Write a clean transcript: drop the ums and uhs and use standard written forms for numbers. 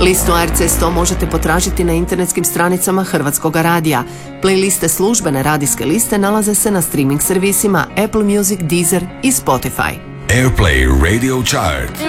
Listu ARC 100 možete potražiti na internetskim stranicama Hrvatskog radija. Playliste službene radijske liste nalaze se na streaming servisima Apple Music, Deezer i Spotify. Airplay Radio Chart.